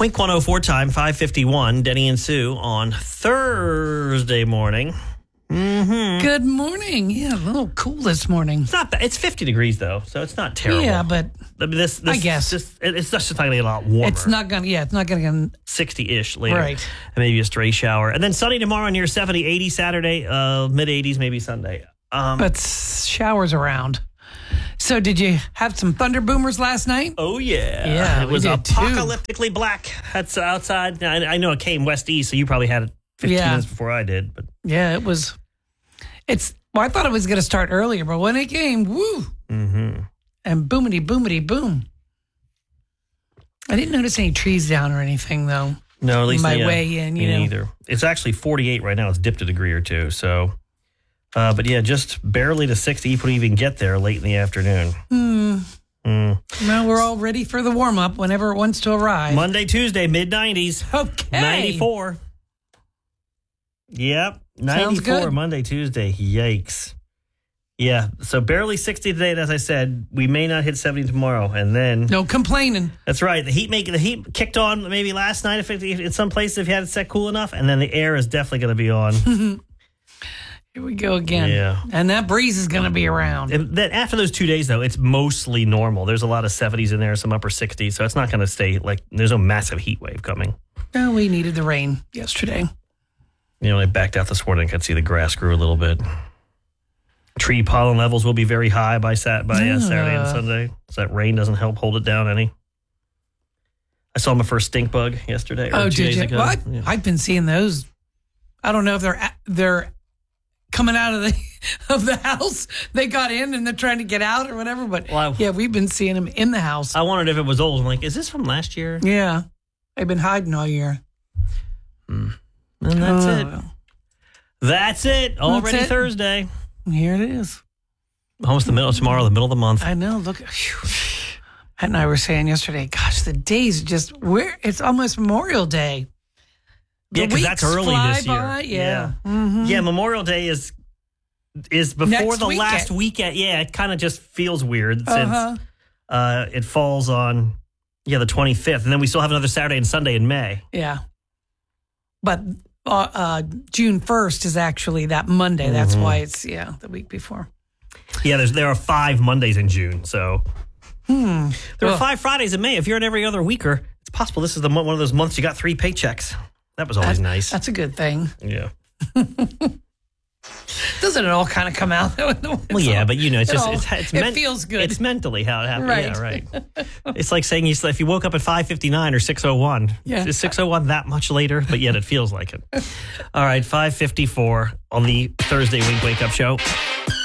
Wink 104 time, 5:51. Denny and Sue on Thursday morning. Mm-hmm. Good morning. Yeah, a little cool this morning. It's not bad. It's 50 degrees, though, so it's not terrible. Yeah, but I mean, this I guess. it's just not going to get a lot warmer. It's not going to get 60-ish later. Right. And maybe a stray shower. And then sunny tomorrow near 70, 80 Saturday, mid-80s, maybe Sunday. but showers around. So did you have some thunder boomers last night? Oh, yeah. Yeah, It was we did too. apocalyptically black. That's outside. I know it came west-east, so you probably had it 15 minutes before I did. But yeah, it was. Well, I thought it was going to start earlier, but when it came, woo. Mm-hmm. And boomity, boomity, boom. I didn't notice any trees down or anything, though. No, at least my way in, me neither. It's actually 48 right now. It's dipped a degree or two. So, but yeah, just barely to 60. You could even get there late in the afternoon. Well, we're all ready for the warm up whenever it wants to arrive. Monday, Tuesday, mid 90s. Okay. 94. Yep. 94 good. Monday, Tuesday. Yikes. Yeah. So barely 60 today. And as I said, we may not hit 70 tomorrow. And then No complaining. that's right. The heat kicked on maybe last night if in some places if you had it set cool enough. And then the air is definitely going to be on. Here we go again. Yeah. And that breeze is going to be around. And then after those 2 days, though, it's mostly normal. There's a lot of 70s in there, some upper 60s. So it's not going to stay there's no massive heat wave coming. No, we needed the rain yesterday. I backed out this morning. I could see the grass grew a little bit. Tree pollen levels will be very high by Saturday and Sunday. So that rain doesn't help hold it down any. I saw my first stink bug yesterday. Or 2 days ago. Well, Yeah. I've been seeing those. I don't know if they're coming out of the house. They got in and they're trying to get out or whatever. But yeah, we've been seeing them in the house. I wondered if it was old. I'm like, is this from last year? Yeah, they've been hiding all year. And that's it. That's it. Already it. Thursday. Here it is. Almost the middle of tomorrow, the middle of the month. I know. Look, Matt and I were saying yesterday, gosh, the days just it's almost Memorial Day. Yeah, because that's early this year. By. Yeah. Yeah, Memorial Day is before Next the weekend. last weekend. Yeah, it kind of just feels weird since it falls on the 25th, and then we still have another Saturday and Sunday in May. Yeah. But June 1st is actually that Monday. That's why it's the week before. Yeah, there are 5 Mondays in June, so there are 5 Fridays in May. If you're an every other weeker, it's possible this is one of those months you got 3 paychecks. That was always nice. That's a good thing. Yeah. Doesn't it all kind of come out? Well, yeah, but it feels good. It's mentally how it happens. Right. Yeah, right. It's like saying if you woke up at 5:59 or 6:01. Yeah. Is 6:01 that much later? But yet it feels like it. All right, 5:54 on the Thursday Wake Up Show.